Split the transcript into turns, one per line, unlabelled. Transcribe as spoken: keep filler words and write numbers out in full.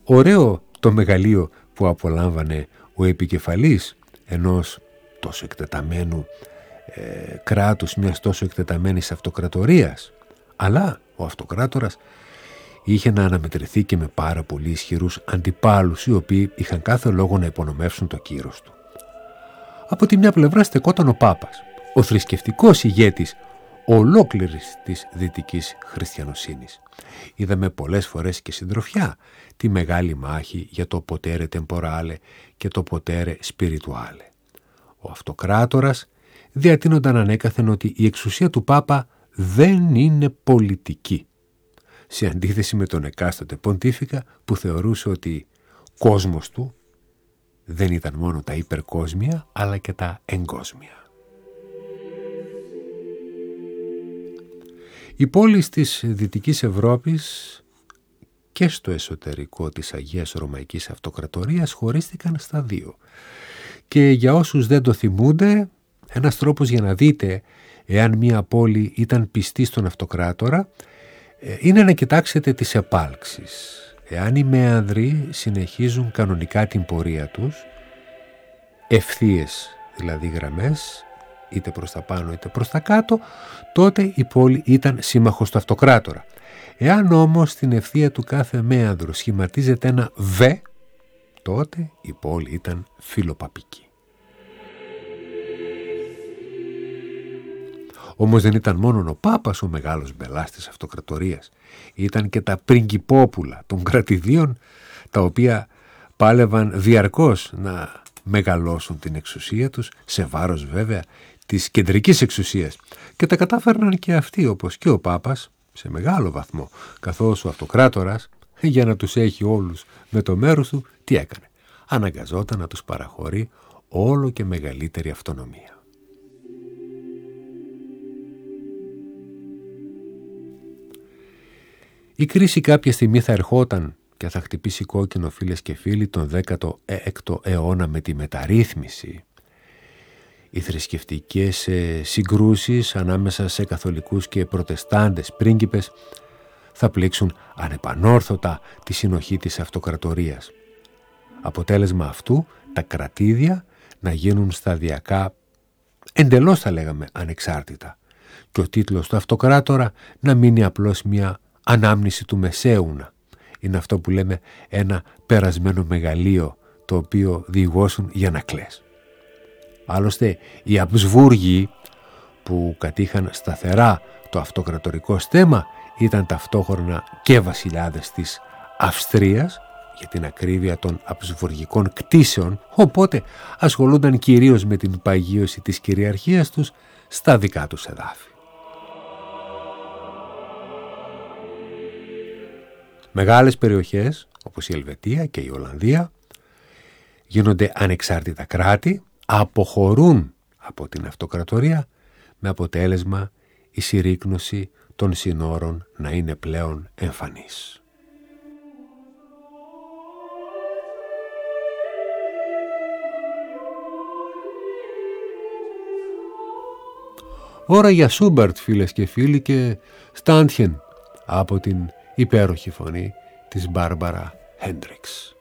Ωραίο το μεγαλείο που απολάμβανε ο επικεφαλής ενός τόσο εκτεταμένου ε, κράτους, μιας τόσο εκτεταμένης αυτοκρατορίας, αλλά ο αυτοκράτορας είχε να αναμετρηθεί και με πάρα πολύ ισχυρούς αντιπάλους, οι οποίοι είχαν κάθε λόγο να υπονομεύσουν το κύρος του. Από τη μια πλευρά στεκόταν ο Πάπας, ο θρησκευτικός ηγέτης ολόκληρης της δυτικής χριστιανοσύνης. Είδαμε πολλές φορές και συντροφιά τη μεγάλη μάχη για το potere temporale και το potere spirituale. Ο αυτοκράτορας διατείνονταν ανέκαθεν ότι η εξουσία του Πάπα δεν είναι πολιτική, σε αντίθεση με τον εκάστοτε ποντίφικα που θεωρούσε ότι κόσμος του δεν ήταν μόνο τα υπερκόσμια αλλά και τα εγκόσμια. Οι πόλεις της Δυτικής Ευρώπης και στο εσωτερικό της Αγίας Ρωμαϊκής Αυτοκρατορίας χωρίστηκαν στα δύο. Και για όσους δεν το θυμούνται, ένας τρόπος για να δείτε εάν μια πόλη ήταν πιστή στον αυτοκράτορα είναι να κοιτάξετε τις επάλξεις. Εάν οι μέανδροι συνεχίζουν κανονικά την πορεία τους, ευθείες δηλαδή γραμμές, είτε προς τα πάνω είτε προς τα κάτω, τότε η πόλη ήταν σύμμαχος του αυτοκράτορα. Εάν όμως στην ευθεία του κάθε μέανδρου σχηματίζεται ένα β, τότε η πόλη ήταν φιλοπαπική. Όμως δεν ήταν μόνο ο Πάπας ο μεγάλος μπελάς της αυτοκρατορίας. Ήταν και τα πριγκιπόπουλα των κρατηδίων, τα οποία πάλευαν διαρκώς να μεγαλώσουν την εξουσία τους, σε βάρος βέβαια της κεντρικής εξουσίας. Και τα κατάφερναν και αυτοί, όπως και ο Πάπας, σε μεγάλο βαθμό, καθώς ο αυτοκράτορας, για να τους έχει όλους με το μέρος του, τι έκανε? Αναγκαζόταν να τους παραχωρεί όλο και μεγαλύτερη αυτονομία. Η κρίση κάποια στιγμή θα ερχόταν και θα χτυπήσει κόκκινο, φίλες και φίλοι, τον δέκατο έκτο αιώνα με τη μεταρρύθμιση. Οι θρησκευτικές συγκρούσεις ανάμεσα σε καθολικούς και προτεστάντες πρίγκιπες θα πλήξουν ανεπανόρθωτα τη συνοχή της αυτοκρατορίας. Αποτέλεσμα αυτού, τα κρατήδια να γίνουν σταδιακά, εντελώς θα λέγαμε ανεξάρτητα, και ο τίτλος του αυτοκράτορα να μείνει απλώς μια ανάμνηση του μεσαίουνα. Είναι αυτό που λέμε ένα περασμένο μεγαλείο, το οποίο διηγώσουν για να κλαις. Άλλωστε οι Αμπσβούργοι που κατήχαν σταθερά το αυτοκρατορικό στέμμα ήταν ταυτόχρονα και βασιλιάδες της Αυστρίας, για την ακρίβεια των Αμπσβουργικών κτήσεων, οπότε ασχολούνταν κυρίως με την παγίωση της κυριαρχίας τους στα δικά τους εδάφη. Μεγάλες περιοχές όπως η Ελβετία και η Ολλανδία γίνονται ανεξάρτητα κράτη, αποχωρούν από την αυτοκρατορία, με αποτέλεσμα η συρρίκνωση των συνόρων να είναι πλέον εμφανής. Ώρα για Σούμπερτ, φίλες και φίλοι, και Στάντχεν από την υπέροχη φωνή της Μπάρμπαρα Χέντριξ.